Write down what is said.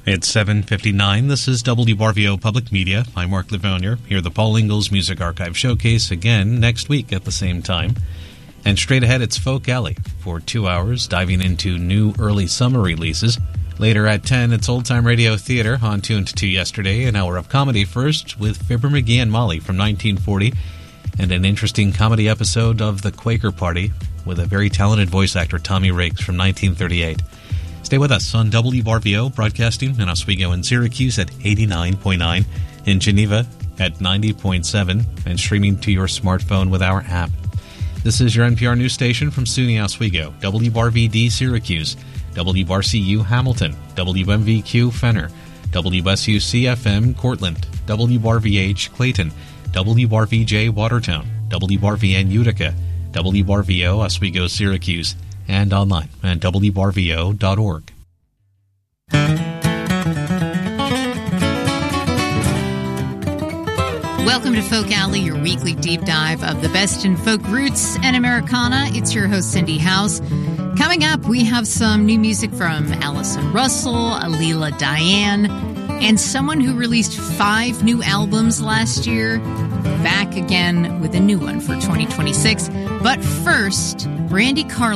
It's 7:59. This is WRVO Public Media. I'm Mark Livonier. Here, the Paul Ingalls Music Archive Showcase again next week at the same time. And straight ahead, it's Folk Alley for 2 hours, diving into new early summer releases. Later at 10, it's Old Time Radio Theater on Tuned to Yesterday, an hour of comedy first with Fibber McGee and Molly from 1940, and an interesting comedy episode of The Quaker Party with a very talented voice actor, Tommy Riggs, from 1938. Stay with us on WRVO, broadcasting in Oswego and Syracuse at 89.9, in Geneva at 90.7, and streaming to your smartphone with our app. This is your NPR news station from SUNY Oswego, WRVD Syracuse, WRCU Hamilton, WMVQ Fenner, WSUC-FM Cortland, WRVH Clayton, WRVJ Watertown, WRVN Utica, WRVO Oswego Syracuse, and online at WRVO.org. Welcome to Folk Alley, your weekly deep dive of the best in folk roots and Americana. It's your host, Cindy House. Coming up, we have some new music from Allison Russell, Alila Diane, and someone who released 5 new albums last year, back again with a new one for 2026. But first, Brandi Carlile